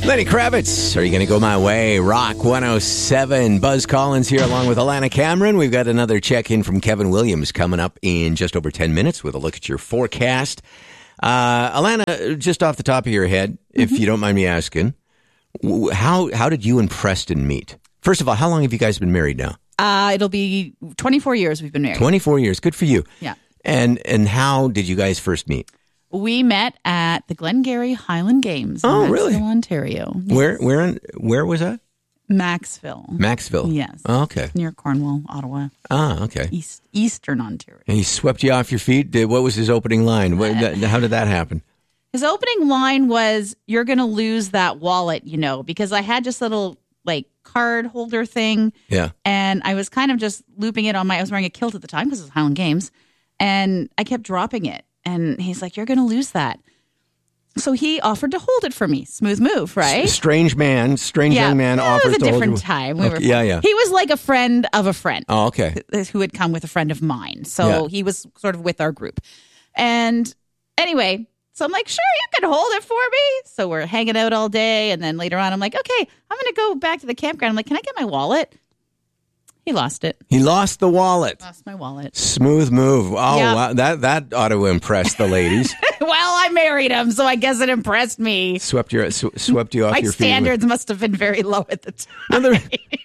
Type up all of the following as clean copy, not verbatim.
Lenny Kravitz, Are You Gonna Go My Way? Rock 107. Buzz Collins here along with Alana Cameron. We've got another check-in from Kevin Williams coming up in just over 10 minutes with a look at your forecast. Alana, just off the top of your head, if you don't mind me asking, how did you and Preston meet? First of all, how long have you guys been married now? It'll be 24 years we've been married. 24 years. Good for you. Yeah. And how did you guys first meet? We met at the Glengarry Highland Games in Maxville, Ontario. Yes. Where was that? Maxville. Maxville. Yes. Oh, okay. Near Cornwall, Ottawa. Ah, okay. Eastern Ontario. And he swept you off your feet? What was his opening line? How did that happen? His opening line was, "You're going to lose that wallet, because I had just a little card holder thing. Yeah. And I was kind of just looping it I was wearing a kilt at the time because it was Highland Games. And I kept dropping it. And he's like, "You're going to lose that." So he offered to hold it for me. Smooth move, right? Strange young man offers to hold it. It was a different time. Okay. Yeah. He was like a friend of a friend. Oh, okay. Who had come with a friend of mine. So he was sort of with our group. And anyway, so I'm like, "Sure, you can hold it for me." So we're hanging out all day. And then later on, I'm like, "Okay, I'm going to go back to the campground." I'm like, "Can I get my wallet?" He lost it. He lost the wallet. Lost my wallet. Smooth move. Oh, wow. That ought to impress the ladies. Well, I married him, so I guess it impressed me. Swept you off your feet. My standards must have been very low at the time.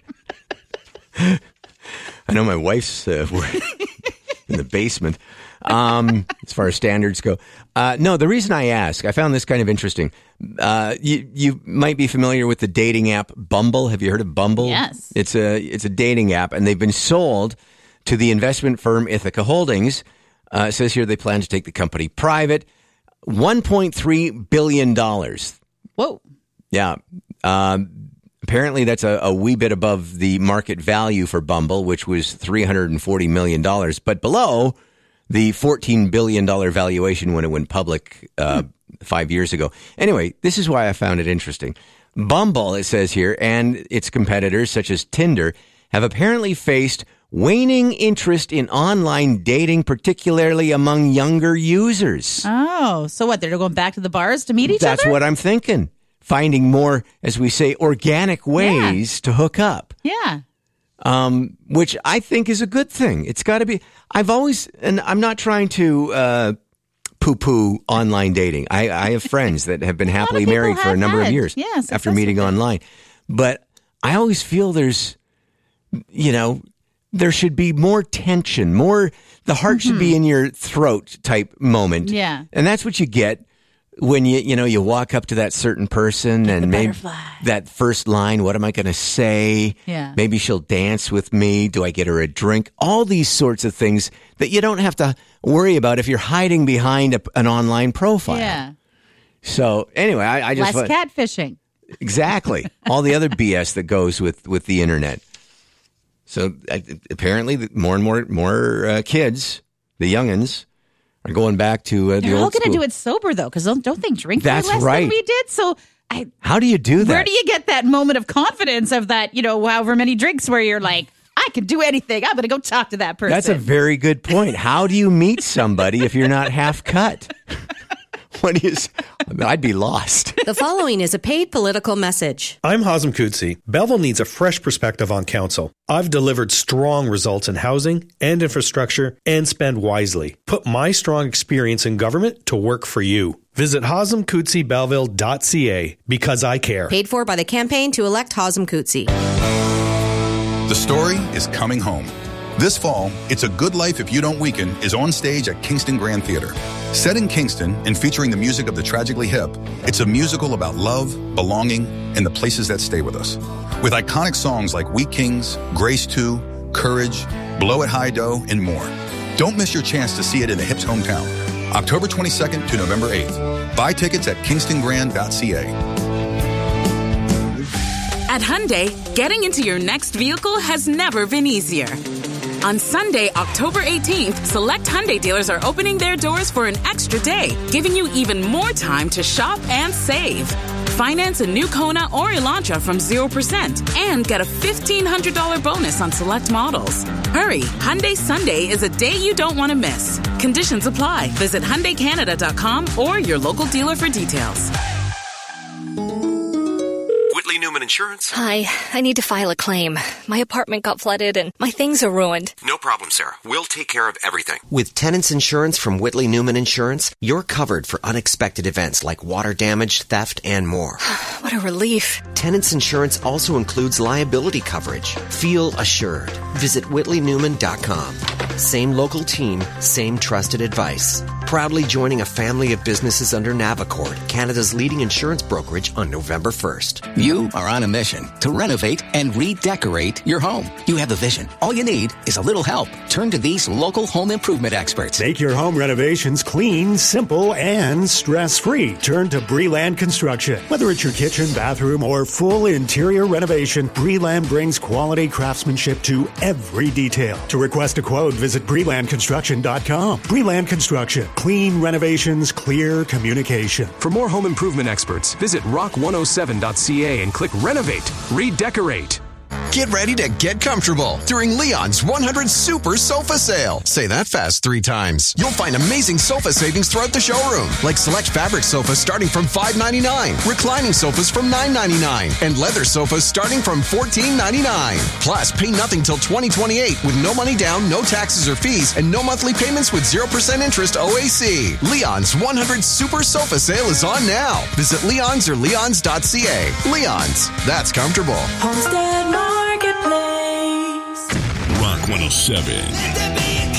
I know my wife's in the basement. As far as standards go. No, the reason I ask, I found this kind of interesting. You might be familiar with the dating app Bumble. Have you heard of Bumble? Yes. It's a dating app, and they've been sold to the investment firm Ithaca Holdings. It says here they plan to take the company private. $1.3 billion. Whoa. Yeah. Apparently that's a wee bit above the market value for Bumble, which was $340 million, but below the $14 billion valuation when it went public 5 years ago. Anyway, this is why I found it interesting. Bumble, it says here, and its competitors, such as Tinder, have apparently faced waning interest in online dating, particularly among younger users. Oh, so what? They're going back to the bars to meet each other? That's what I'm thinking. Finding more, as we say, organic ways to hook up. Yeah. Which I think is a good thing. It's got to be. And I'm not trying to poo-poo online dating. I have friends that have been happily married for a number of years after meeting online. But I always feel there's, there should be more tension, the heart should be in your throat type moment. Yeah. And that's what you get when you walk up to that certain person and maybe that first line, what am I going to say? Yeah. Maybe she'll dance with me. Do I get her a drink? All these sorts of things that you don't have to worry about if you're hiding behind an online profile. Yeah. So anyway, I just less catfishing. Exactly. All the other BS that goes with the internet. So apparently more and more kids, the youngins, are going back to the old school. They're all going to do it sober, though, because don't they drink way less than we did? So how do you do that? Where do you get that moment of confidence of that, however many drinks where you're like, I can do anything. I'm going to go talk to that person. That's a very good point. How do you meet somebody if you're not half cut? I'd be lost. The following is a paid political message. I'm Hazem Kutsi. Belleville needs a fresh perspective on council. I've delivered strong results in housing and infrastructure and spend wisely. Put my strong experience in government to work for you. Visit HazemKutsiBelleville.ca because I care. Paid for by the campaign to elect Hazem Kutsi. The story is coming home. This fall, It's a Good Life If You Don't Weaken is on stage at Kingston Grand Theater. Set in Kingston and featuring the music of the Tragically Hip, it's a musical about love, belonging, and the places that stay with us. With iconic songs like We Kings, Grace 2, Courage, Blow It High Dough, and more. Don't miss your chance to see it in the Hip's hometown. October 22nd to November 8th. Buy tickets at KingstonGrand.ca. At Hyundai, getting into your next vehicle has never been easier. On Sunday, October 18th, select Hyundai dealers are opening their doors for an extra day, giving you even more time to shop and save. Finance a new Kona or Elantra from 0% and get a $1,500 bonus on select models. Hurry, Hyundai Sunday is a day you don't want to miss. Conditions apply. Visit HyundaiCanada.com or your local dealer for details. Newman Insurance. Hi, I need to file a claim. My apartment got flooded and my things are ruined. No problem, Sarah. We'll take care of everything. With tenants insurance from Whitley Newman Insurance, you're covered for unexpected events like water damage, theft, and more. What a relief. Tenants insurance also includes liability coverage. Feel assured. Visit WhitleyNewman.com. Same local team, same trusted advice. Proudly joining a family of businesses under Navicord, Canada's leading insurance brokerage, on November 1st. You are on a mission to renovate and redecorate your home. You have the vision. All you need is a little help. Turn to these local home improvement experts. Make your home renovations clean, simple, and stress-free. Turn to Breland Construction. Whether it's your kitchen, bathroom, or full interior renovation, Breland brings quality craftsmanship to every detail. To request a quote, visit BrelandConstruction.com. Breland Construction. Clean renovations, clear communication. For more home improvement experts, visit rock107.ca and click Renovate, Redecorate. Get ready to get comfortable during Leon's 100 Super Sofa Sale. Say that fast 3 times. You'll find amazing sofa savings throughout the showroom, like select fabric sofas starting from $5.99, reclining sofas from $9.99, and leather sofas starting from $14.99. Plus, pay nothing till 2028 with no money down, no taxes or fees, and no monthly payments with 0% interest OAC. Leon's 100 Super Sofa Sale is on now. Visit Leon's or leons.ca. Leon's. That's comfortable. Homestead Marketplace. Rock 107. Let there be a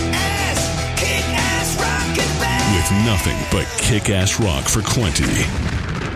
kick-ass rocket band. With nothing but kick-ass rock for Clinty.